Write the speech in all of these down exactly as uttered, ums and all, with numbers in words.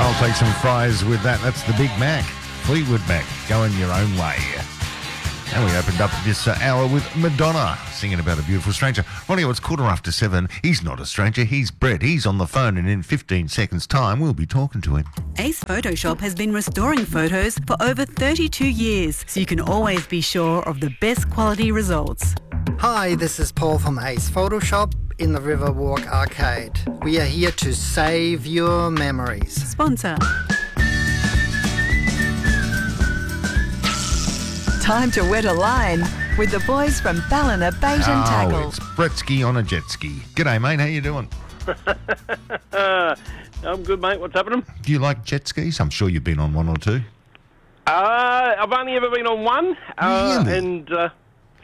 I'll take some fries with that. That's the Big Mac. Fleetwood Mac, going your own way. And we opened up this uh, hour with Madonna singing about a beautiful stranger. Ronnie, it's quarter after seven. He's not a stranger. He's Brett. He's on the phone, and in fifteen seconds' time, we'll be talking to him. Ace Photoshop has been restoring photos for over thirty-two years, so you can always be sure of the best quality results. Hi, this is Paul from Ace Photoshop in the Riverwalk Arcade. We are here to save your memories. Sponsor. Time to wet a line with the boys from Ballina Bait and Oh, Tackle. it's Bretski on a jet ski. G'day, mate. How you doing? I'm good, mate. What's happening? Do you like jet skis? I'm sure you've been on one or two. Uh, I've only ever been on one. Uh, Really? And, uh,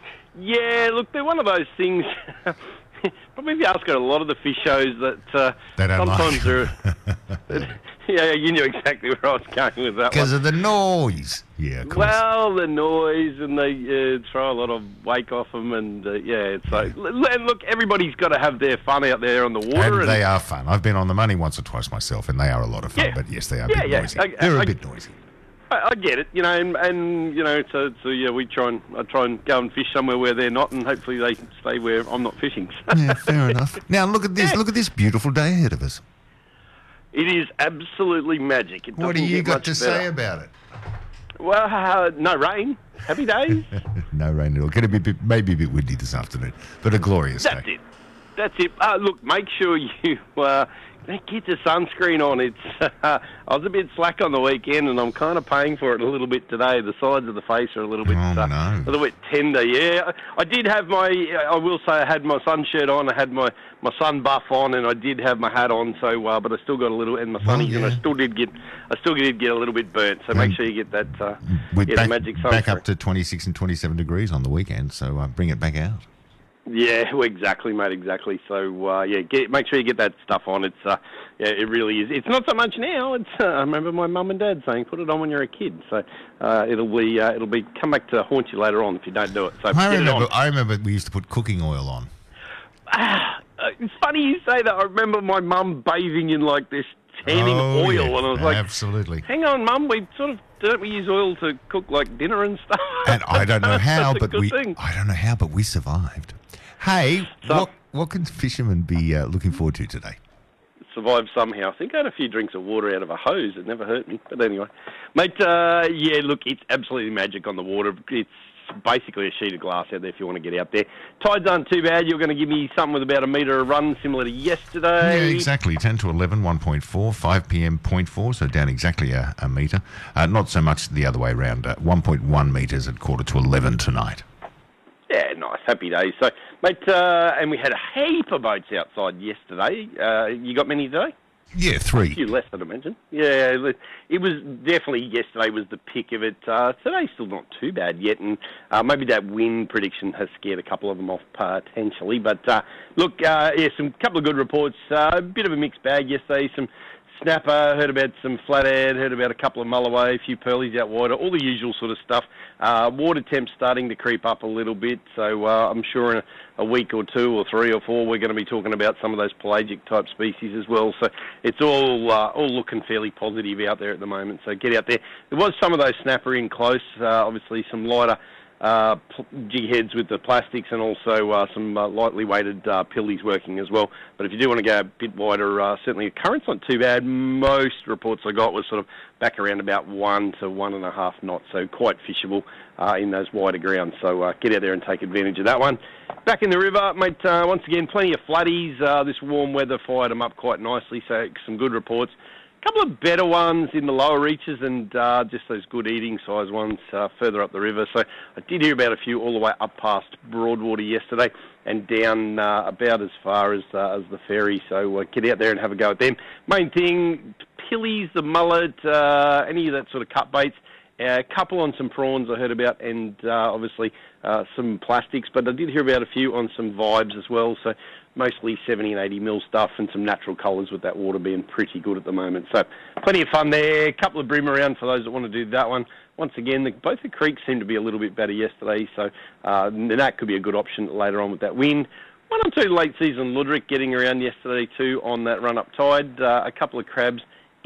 yeah, look, they're one of those things... Probably if you ask at a lot of the fish shows that uh, They don't sometimes like. they're... yeah, you knew exactly where I was going with that Because one. of the noise. Yeah, of course. Well, the noise, and they uh, throw a lot of wake off them, and uh, yeah, it's like... And look, everybody's got to have their fun out there on the water. and and they are fun. I've been on the money once or twice myself, and they are a lot of fun. Yeah. But yes, they are a Yeah, bit yeah. noisy. I- They're a I- bit noisy. I, I get it, you know, and, and you know, so, so yeah, we try and I try and go and fish somewhere where they're not, and hopefully they stay where I'm not fishing. Yeah, fair enough. Now look at this. Yeah. Look at this beautiful day ahead of us. It is absolutely magic. It What do doesn't you get got much to better. say about it? Well, uh, no rain, happy days. No rain at all. Going to be a bit, maybe a bit windy this afternoon, but a glorious That's day. it. That's it. Uh, look, make sure you uh, get the sunscreen on. It's uh, I was a bit slack on the weekend, and I'm kind of paying for it a little bit today. The sides of the face are a little bit, Oh, uh, no. a little bit tender. Yeah, I, I did have my. I will say I had my sun shirt on. I had my, my sun buff on, and I did have my hat on. So, uh, but I still got a little, and my Well, sunnies, and yeah. I still did get. I still did get a little bit burnt. So make Um, sure you get that. Uh, We're yeah, back, the magic sunscreen. back up to twenty-six and twenty-seven degrees on the weekend, so uh, bring it back out. Yeah, well, exactly, mate, exactly. So, uh, yeah, get, make sure you get that stuff on. It's, uh, yeah, it really is. It's not so much now. It's, uh, I remember my mum and dad saying, put it on when you're a kid. So, uh, it'll be, uh, it'll be, come back to haunt you later on if you don't do it. So, I get it remember. on. I remember we used to put cooking oil on. Ah, uh, it's funny you say that. I remember my mum bathing in, like, this tanning Oh, oil, yeah, and I was like, absolutely. hang on, Mum, we sort of, don't we use oil to cook, like, dinner and stuff? And I don't know how, That's a but good we. thing. I don't know how, but we survived. Hey, So- what what can fishermen be uh, looking forward to today? Survived somehow. I think I had a few drinks of water out of a hose. It never hurt me. But anyway, mate, uh, yeah, look, it's absolutely magic on the water. It's basically a sheet of glass out there if you want to get out there. Tides aren't too bad. You're going to give me something with about a metre a run, similar to yesterday. Yeah, exactly. ten to eleven, one point four, five p.m, zero point four, so down exactly a, a metre. Uh, not so much the other way around. Uh, one point one metres at quarter to eleven tonight. Yeah, nice. Happy days. So, mate, uh, and we had a heap of boats outside yesterday. Uh, you got many today? Yeah, A three. few less, I'd imagine. Yeah, it was definitely yesterday was the pick of it. Uh, today's still not too bad yet, and uh, maybe that wind prediction has scared a couple of them off potentially. But uh, look, uh, yeah, some couple of good reports. Uh, a bit of a mixed bag yesterday. Some snapper, heard about some flathead, heard about a couple of mulloway, a few pearlies out wider, all the usual sort of stuff. Uh, water temps starting to creep up a little bit, so uh, I'm sure in a, a week or two or three or four we're going to be talking about some of those pelagic type species as well. So it's all uh, all looking fairly positive out there at the moment. So get out there. There was some of those snapper in close, uh, obviously some lighter uh, jig heads with the plastics, and also uh, some uh, lightly weighted uh, pillies working as well. But if you do want to go a bit wider, uh, certainly the current's not too bad. Most reports I got was sort of back around about one to one and a half knots, so quite fishable uh, in those wider grounds. So uh, get out there and take advantage of that one. Back in the river, mate, uh, once again, plenty of flatties. Uh, this warm weather fired them up quite nicely, so some good reports. A couple of better ones in the lower reaches, and uh, just those good eating size ones uh, further up the river. So I did hear about a few all the way up past Broadwater yesterday and down uh, about as far as uh, as the ferry. So uh, get out there and have a go at them. Main thing, pillies, the mullet, uh, any of that sort of cut baits. A couple on some prawns I heard about, and uh, obviously uh, some plastics, but I did hear about a few on some vibes as well, so mostly seventy and eighty mil stuff and some natural colours with that water being pretty good at the moment. So plenty of fun there. A couple of brim around for those that want to do that one. Once again, the, both the creeks seemed to be a little bit better yesterday, so uh, that could be a good option later on with that wind. One or two late season luderick getting around yesterday too on that run up tide. Uh, a couple of crabs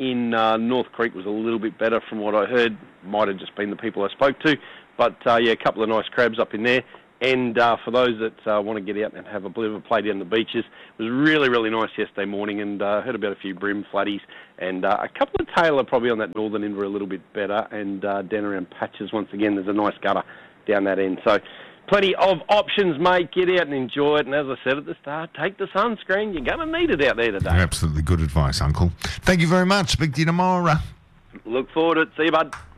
in uh, North Creek was a little bit better from what I heard. Might have just been the people I spoke to. But, uh, yeah, a couple of nice crabs up in there. And uh, for those that uh, want to get out and have a bit of a play down the beaches, it was really, really nice yesterday morning, and uh, heard about a few bream flatties, and uh, a couple of tailor probably on that northern end were a little bit better, and uh, down around Patches once again there's a nice gutter down that end. So plenty of options, mate. Get out and enjoy it, and as I said at the start, take the sunscreen. You're going to need it out there today. Absolutely good advice, Uncle. Thank you very much. Speak to you tomorrow. Look forward to it. See you, bud.